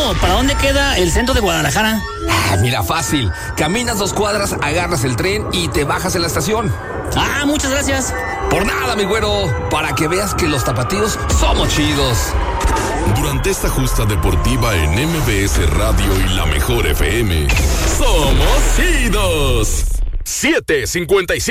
¿para dónde queda el centro de Guadalajara? Mira, fácil. Caminas 2 cuadras, agarras el tren y te bajas en la estación. Muchas gracias. Por nada, mi güero. Para que veas que los tapatíos somos chidos. Durante esta justa deportiva en MBS Radio y La Mejor FM, somos chidos. 7:57